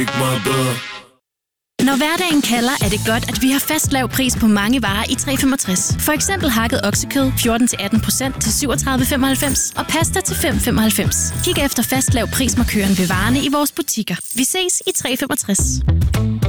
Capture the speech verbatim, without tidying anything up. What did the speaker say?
Ikke meget bedre. Når hverdagen kalder, er det godt, at vi har fast lav pris på mange varer i tre femogtres. For eksempel hakket oksekød fjorten til atten procent til syvogtredive femoghalvfems og pasta til fem femoghalvfems. Kig efter fast lav prismarkøren ved varerne i vores butikker. Vi ses i tre femogtres.